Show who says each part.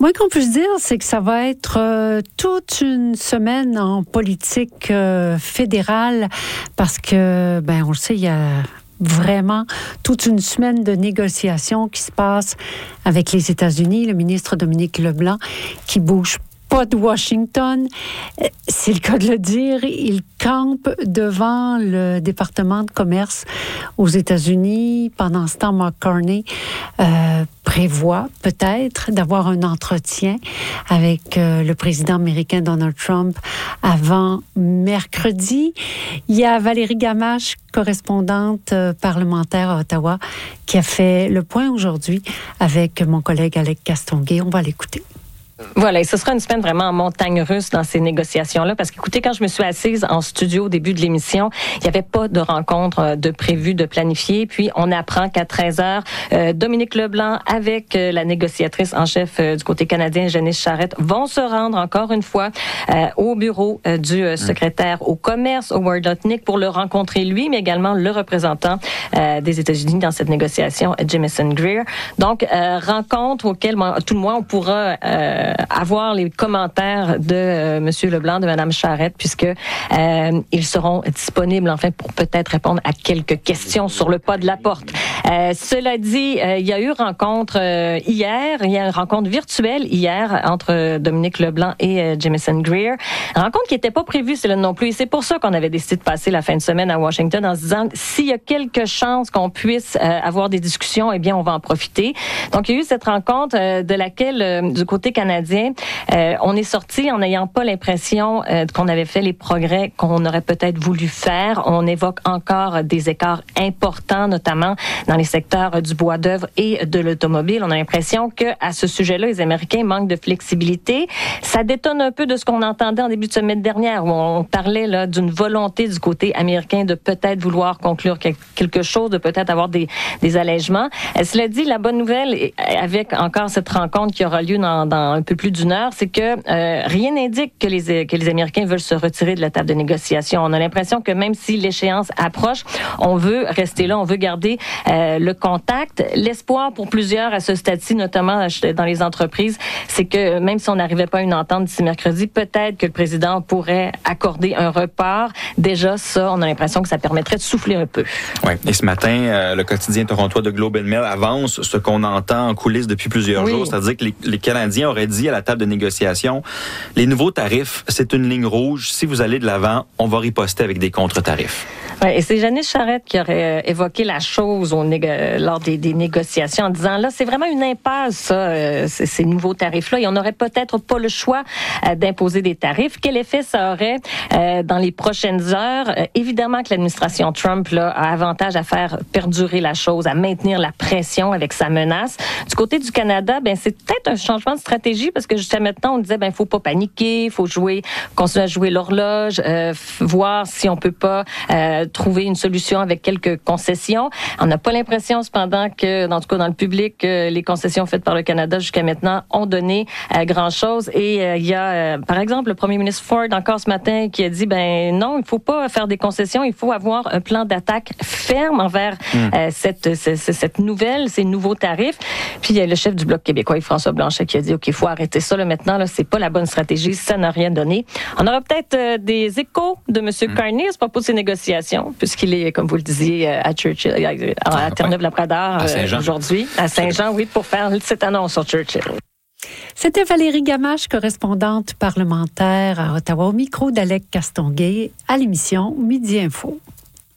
Speaker 1: Moins qu'on puisse dire, c'est que ça va être toute une semaine en politique fédérale parce que, on le sait, il y a vraiment toute une semaine de négociations qui se passe avec les États-Unis. Le ministre Dominique Leblanc qui bouge pas de Washington, c'est le cas de le dire, il campe devant le département de commerce aux États-Unis. Pendant ce temps, Mark Carney prévoit peut-être d'avoir un entretien avec le président américain Donald Trump avant mercredi. Il y a Valérie Gamache, correspondante parlementaire à Ottawa, qui a fait le point aujourd'hui avec mon collègue Alex Castonguay. On va l'écouter.
Speaker 2: Voilà, et ce sera une semaine vraiment en montagne russe dans ces négociations-là, parce qu'écoutez, quand je me suis assise en studio au début de l'émission, il n'y avait pas de rencontre de prévue, de planifiée, puis on apprend qu'à 13h, Dominique Leblanc avec la négociatrice en chef du côté canadien, Janice Charette, vont se rendre encore une fois au bureau du secrétaire au commerce, Howard Lutnick, pour le rencontrer lui, mais également le représentant des États-Unis dans cette négociation, Jamieson Greer. Donc, rencontre auquel, tout le moins, on pourra avoir les commentaires de Monsieur Leblanc, de Madame Charette, puisque ils seront disponibles enfin pour peut-être répondre à quelques questions sur le pas de la porte. Cela dit, il y a eu rencontre hier, il y a une rencontre virtuelle hier entre Dominique Leblanc et Jamieson Greer. Rencontre qui n'était pas prévue, c'est là non plus. Et c'est pour ça qu'on avait décidé de passer la fin de semaine à Washington en se disant s'il y a quelques chances qu'on puisse avoir des discussions, eh bien on va en profiter. Donc il y a eu cette rencontre de laquelle du côté canadien, on est sorti en n'ayant pas l'impression qu'on avait fait les progrès qu'on aurait peut-être voulu faire. On évoque encore des écarts importants, notamment dans les secteurs du bois d'œuvre et de l'automobile. On a l'impression que à ce sujet-là, les Américains manquent de flexibilité. Ça détonne un peu de ce qu'on entendait en début de semaine dernière, où on parlait là d'une volonté du côté américain de peut-être vouloir conclure quelque chose, de peut-être avoir des allègements. Cela dit, la bonne nouvelle, avec encore cette rencontre qui aura lieu dans un peu plus d'une heure, c'est que rien n'indique que les Américains veulent se retirer de la table de négociation. On a l'impression que même si l'échéance approche, on veut rester là, on veut garder le contact. L'espoir pour plusieurs à ce stade-ci, notamment dans les entreprises, c'est que même si on n'arrivait pas à une entente d'ici mercredi, peut-être que le président pourrait accorder un report. Déjà, ça, on a l'impression que ça permettrait de souffler un peu.
Speaker 3: Oui. Et ce matin, le quotidien torontois de Globe and Mail avance ce qu'on entend en coulisses depuis plusieurs jours, c'est-à-dire que les Canadiens auraient dit à la table de négociation, les nouveaux tarifs, c'est une ligne rouge. Si vous allez de l'avant, on va riposter avec des contre-tarifs.
Speaker 2: Oui, et c'est Janice Charette qui aurait évoqué la chose lors des négociations en disant, là, c'est vraiment une impasse, ça, ces nouveaux tarifs-là, et on n'aurait peut-être pas le choix d'imposer des tarifs. Quel effet ça aurait dans les prochaines heures? Évidemment que l'administration Trump là, a avantage à faire perdurer la chose, à maintenir la pression avec sa menace. Du côté du Canada, c'est peut-être un changement de stratégie, parce que jusqu'à maintenant, on disait, faut pas paniquer, faut continuer à jouer l'horloge, voir si on peut pas trouver une solution avec quelques concessions. On n'a pas l'impression, cependant, que, en tout cas dans le public, les concessions faites par le Canada jusqu'à maintenant ont donné grand-chose. Et il y a, par exemple, le premier ministre Ford, encore ce matin, qui a dit, non, il faut pas faire des concessions, il faut avoir un plan d'attaque ferme envers cette nouvelle, ces nouveaux tarifs. Puis il y a le chef du Bloc québécois, François Blanchet, qui a dit, OK, il faut arrêter ça là maintenant, là, c'est pas la bonne stratégie, ça n'a rien donné. On aura peut-être des échos de M. Carney à propos de ces négociations, puisqu'il est, comme vous le disiez, à Churchill, à Terre-Neuve-Labrador aujourd'hui, à Saint-Jean, oui, pour faire cette annonce sur Churchill.
Speaker 1: C'était Valérie Gamache, correspondante parlementaire à Ottawa, au micro d'Alex Castonguay, à l'émission Midi Info.